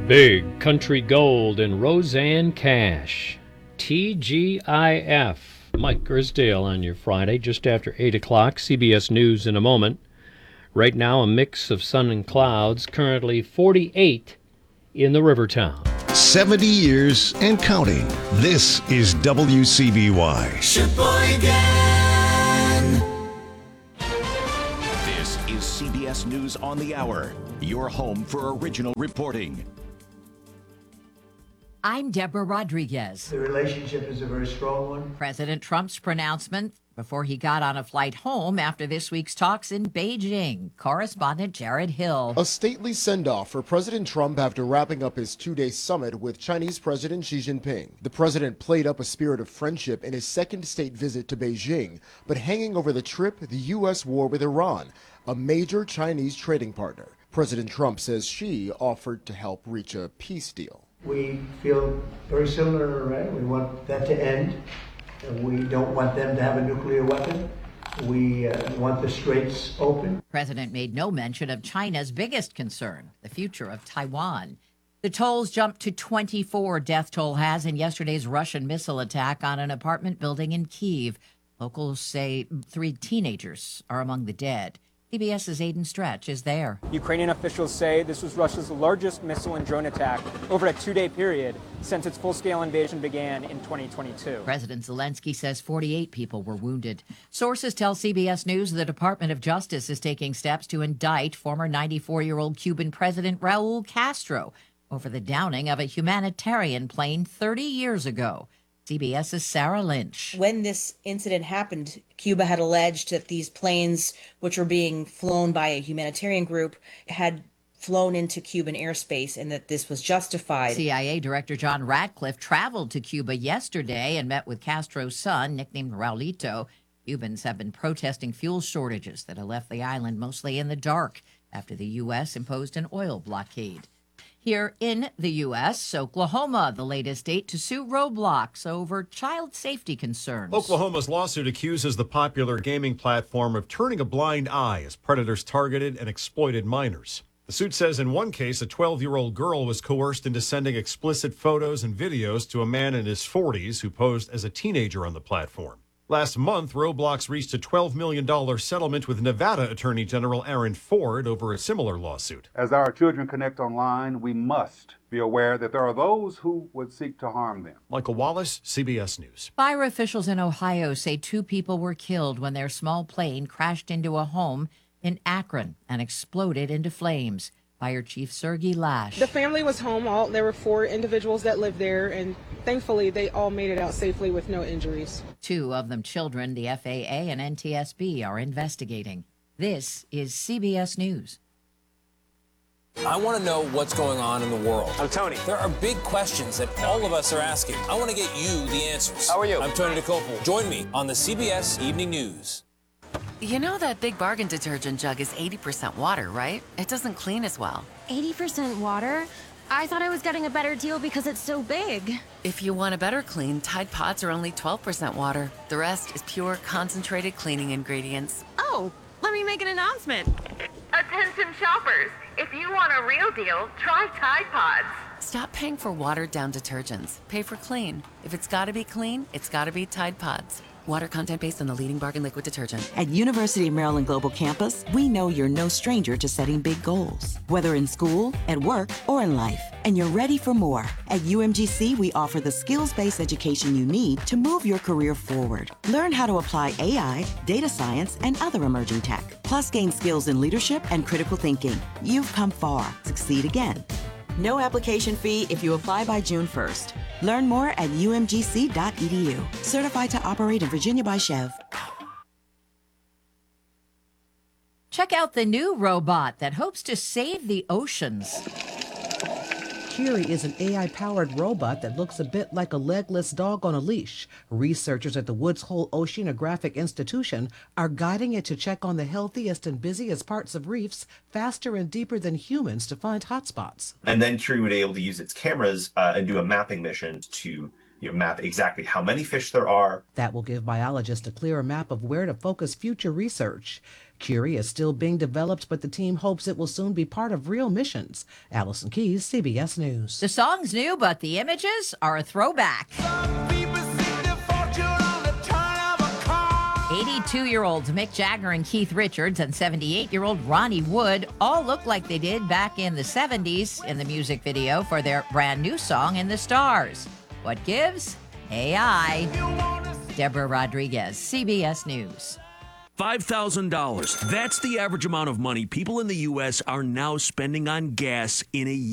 Big Country Gold and Roseanne Cash. TGIF. Mike Grisdale on your Friday, just after 8 o'clock. CBS News in a moment. Right now, a mix of sun and clouds. Currently 48 in the Rivertown. 70 years and counting. This is WCBY. Sheboygan. This is CBS News on the Hour, your home for original reporting. I'm Deborah Rodriguez. The relationship is a very strong one. President Trump's pronouncement before he got on a flight home after this week's talks in Beijing. Correspondent Jared Hill. A stately send-off for President Trump after wrapping up his two-day summit with Chinese President Xi Jinping. The president played up a spirit of friendship in his second state visit to Beijing, but hanging over the trip, the U.S. war with Iran, a major Chinese trading partner. President Trump says Xi offered to help reach a peace deal. We feel very similar to Iran. We want that to end. We don't want them to have a nuclear weapon. We want the straits open. The president made no mention of China's biggest concern, the future of Taiwan. The tolls jumped to 24, death toll has in yesterday's Russian missile attack on an apartment building in Kyiv. Locals say 3 teenagers are among the dead. CBS's Aidan Stretch is there. Ukrainian officials say this was Russia's largest missile and drone attack over a 2-day period since its full-scale invasion began in 2022. President Zelensky says 48 people were wounded. Sources tell CBS News the Department of Justice is taking steps to indict former 94-year-old Cuban President Raul Castro over the downing of a humanitarian plane 30 years ago. CBS's Sarah Lynch. When this incident happened, Cuba had alleged that these planes, which were being flown by a humanitarian group, had flown into Cuban airspace and that this was justified. CIA Director John Ratcliffe traveled to Cuba yesterday and met with Castro's son, nicknamed Raulito. Cubans have been protesting fuel shortages that have left the island mostly in the dark after the U.S. imposed an oil blockade. Here in the U.S., Oklahoma, the latest state to sue Roblox over child safety concerns. Oklahoma's lawsuit accuses the popular gaming platform of turning a blind eye as predators targeted and exploited minors. The suit says in one case, a 12-year-old girl was coerced into sending explicit photos and videos to a man in his 40s who posed as a teenager on the platform. Last month, Roblox reached a $12 million settlement with Nevada Attorney General Aaron Ford over a similar lawsuit. As our children connect online, we must be aware that there are those who would seek to harm them. Michael Wallace, CBS News. Fire officials in Ohio say 2 people were killed when their small plane crashed into a home in Akron and exploded into flames. Fire Chief Sergey Lash. The family was home. There were 4 individuals that lived there, and thankfully they all made it out safely with no injuries. 2 of them children. The FAA and NTSB are investigating. This is CBS News. I want to know what's going on in the world. I'm Tony. There are big questions that all of us are asking. I want to get you the answers. How are you? I'm Tony DeCopel. Join me on the CBS Evening News. You know that Big Bargain detergent jug is 80% water, right? It doesn't clean as well. 80% water? I thought I was getting a better deal because it's so big. If you want a better clean, Tide Pods are only 12% water. The rest is pure, concentrated cleaning ingredients. Oh, let me make an announcement. Attention shoppers, if you want a real deal, try Tide Pods. Stop paying for watered-down detergents. Pay for clean. If it's gotta be clean, it's gotta be Tide Pods. Water content based on the leading bargain liquid detergent. At University of Maryland Global Campus, we know you're no stranger to setting big goals, whether in school, at work, or in life. And you're ready for more. At UMGC, we offer the skills-based education you need to move your career forward. Learn how to apply AI, data science, and other emerging tech. Plus, gain skills in leadership and critical thinking. You've come far. Succeed again. No application fee if you apply by June 1st. Learn more at umgc.edu. Certified to operate in Virginia by Chev. Check out the new robot that hopes to save the oceans. Kiri is an AI-powered robot that looks a bit like a legless dog on a leash. Researchers at the Woods Hole Oceanographic Institution are guiding it to check on the healthiest and busiest parts of reefs faster and deeper than humans to find hotspots. And then Kiri would be able to use its cameras and do a mapping mission to map exactly how many fish there are. That will give biologists a clearer map of where to focus future research. Curie is still being developed, but the team hopes it will soon be part of real missions. Allison Keyes, CBS News. The song's new, but the images are a throwback. 82-year-olds Mick Jagger and Keith Richards and 78-year-old Ronnie Wood all look like they did back in the 70s in the music video for their brand new song, In the Stars. What gives? AI. Deborah Rodriguez, CBS News. $5,000. That's the average amount of money people in the U.S. are now spending on gas in a year.